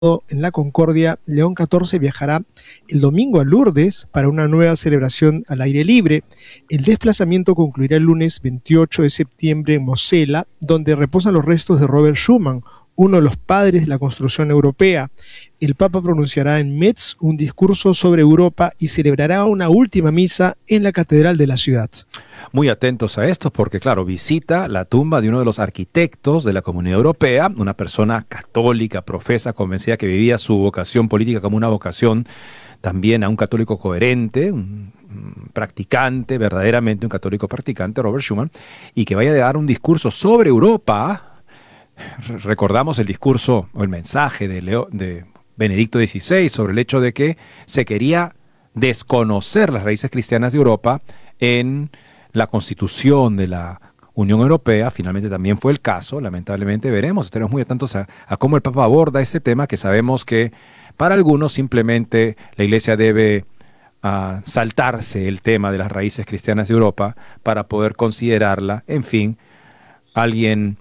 en la Concordia, León XIV viajará el domingo a Lourdes para una nueva celebración al aire libre. El desplazamiento concluirá el lunes 28 de septiembre en Mosela, donde reposan los restos de Robert Schuman, uno de los padres de la construcción europea. El Papa pronunciará en Metz un discurso sobre Europa y celebrará una última misa en la catedral de la ciudad. Muy atentos a esto porque, claro, visita la tumba de uno de los arquitectos de la Comunidad Europea, una persona católica, profesa, convencida que vivía su vocación política como una vocación también a un católico coherente, un practicante, verdaderamente un católico practicante, Robert Schuman, y que vaya a dar un discurso sobre Europa. Recordamos el discurso o el mensaje de Benedicto XVI sobre el hecho de que se quería desconocer las raíces cristianas de Europa en la Constitución de la Unión Europea. Finalmente también fue el caso, lamentablemente veremos, estaremos muy atentos a cómo el Papa aborda este tema, que sabemos que para algunos simplemente la Iglesia debe saltarse el tema de las raíces cristianas de Europa para poder considerarla, en fin, alguien,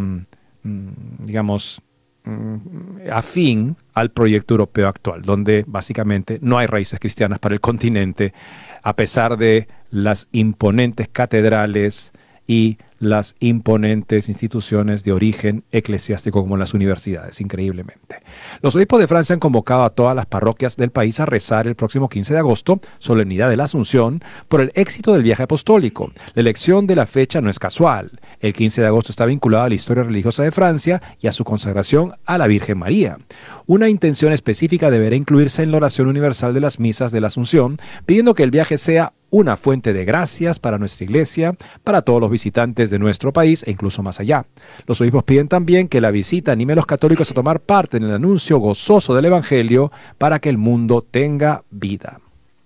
digamos, afín al proyecto europeo actual, donde básicamente no hay raíces cristianas para el continente, a pesar de las imponentes catedrales y las imponentes instituciones de origen eclesiástico como las universidades, increíblemente. Los obispos de Francia han convocado a todas las parroquias del país a rezar el próximo 15 de agosto, solemnidad de la Asunción, por el éxito del viaje apostólico. La elección de la fecha no es casual. El 15 de agosto está vinculado a la historia religiosa de Francia y a su consagración a la Virgen María. Una intención específica deberá incluirse en la oración universal de las misas de la Asunción, pidiendo que el viaje sea una fuente de gracias para nuestra Iglesia, para todos los visitantes de nuestro país e incluso más allá. Los obispos piden también que la visita anime a los católicos a tomar parte en el anuncio gozoso del Evangelio para que el mundo tenga vida.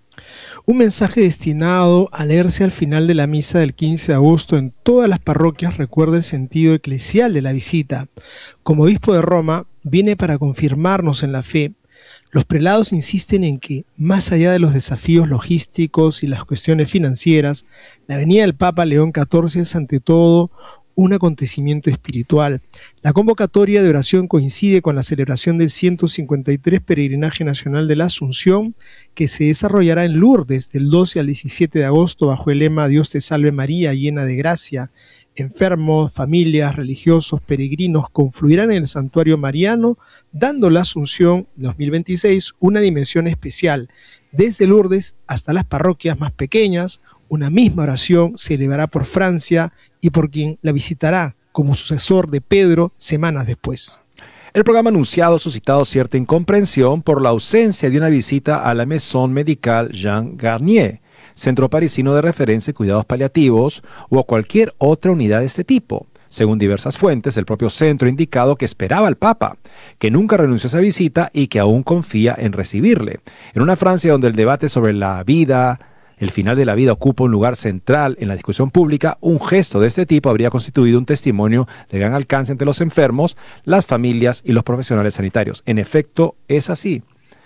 Un mensaje destinado a leerse al final de la misa del 15 de agosto en todas las parroquias recuerda el sentido eclesial de la visita. Como obispo de Roma, viene para confirmarnos en la fe. Los prelados insisten en que, más allá de los desafíos logísticos y las cuestiones financieras, la venida del Papa León XIV es ante todo un acontecimiento espiritual. La convocatoria de oración coincide con la celebración del 153 Peregrinaje Nacional de la Asunción, que se desarrollará en Lourdes del 12 al 17 de agosto bajo el lema Dios te salve María, llena de gracia. Enfermos, familias, religiosos, peregrinos confluirán en el santuario mariano, dando la Asunción 2026 una dimensión especial. Desde Lourdes hasta las parroquias más pequeñas, una misma oración se elevará por Francia y por quien la visitará como sucesor de Pedro semanas después. El programa anunciado ha suscitado cierta incomprensión por la ausencia de una visita a la Maison Médicale Jean Garnier, centro parisino de referencia y cuidados paliativos, o a cualquier otra unidad de este tipo. Según diversas fuentes, el propio centro ha indicado que esperaba al Papa, que nunca renunció a esa visita y que aún confía en recibirle. En una Francia donde el debate sobre la vida, el final de la vida, ocupa un lugar central en la discusión pública, un gesto de este tipo habría constituido un testimonio de gran alcance entre los enfermos, las familias y los profesionales sanitarios. En efecto, es así.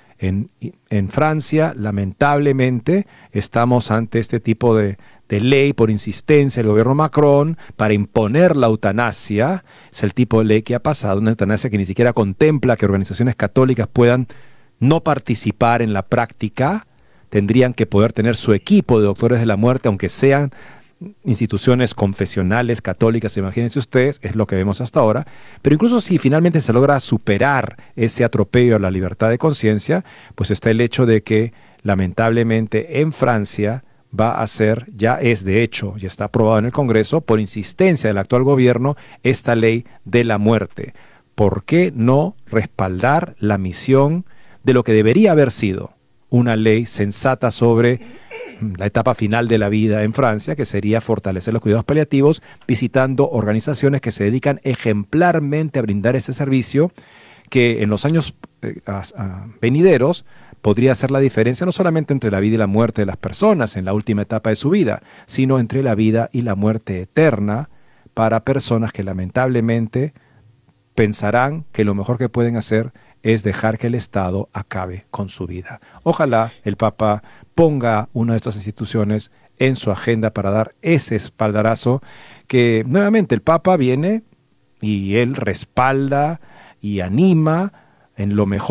En Francia, lamentablemente, estamos ante este tipo de ley por insistencia del gobierno Macron para imponer la eutanasia. Es el tipo de ley que ha pasado, una eutanasia que ni siquiera contempla que organizaciones católicas puedan no participar en la práctica. Tendrían que poder tener su equipo de doctores de la muerte, aunque sean instituciones confesionales católicas, imagínense ustedes, es lo que vemos hasta ahora. Pero incluso si finalmente se logra superar ese atropello a la libertad de conciencia, pues está el hecho de que lamentablemente en Francia va a ser, ya es de hecho, ya está aprobado en el Congreso, por insistencia del actual gobierno, esta ley de la muerte. ¿Por qué no respaldar la misión de lo que debería haber sido una ley sensata sobre la etapa final de la vida en Francia, que sería fortalecer los cuidados paliativos, visitando organizaciones que se dedican ejemplarmente a brindar ese servicio, que en los años venideros podría hacer la diferencia no solamente entre la vida y la muerte de las personas en la última etapa de su vida, sino entre la vida y la muerte eterna para personas que lamentablemente pensarán que lo mejor que pueden hacer es dejar que el Estado acabe con su vida. Ojalá el Papa ponga una de estas instituciones en su agenda para dar ese espaldarazo que nuevamente el Papa viene y él respalda y anima en lo mejor